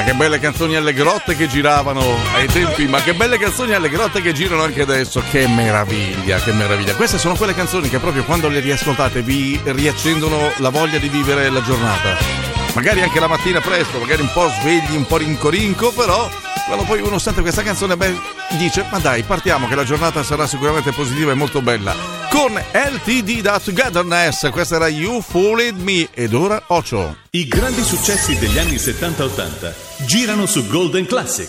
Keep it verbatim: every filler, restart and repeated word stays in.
che belle canzoni alle grotte che giravano ai tempi, ma che belle canzoni alle grotte che girano anche adesso. Che meraviglia, che meraviglia. Queste sono quelle canzoni che proprio quando le riascoltate vi riaccendono la voglia di vivere la giornata. Magari anche la mattina presto, magari un po' svegli, un po' rincorinco, però quando poi uno sente questa canzone, beh, dice, ma dai, partiamo che la giornata sarà sicuramente positiva e molto bella. Con L T D da Togetherness, questa era You Fooled Me, ed ora Ocho. I grandi successi degli anni settanta ottanta girano su Golden Classic.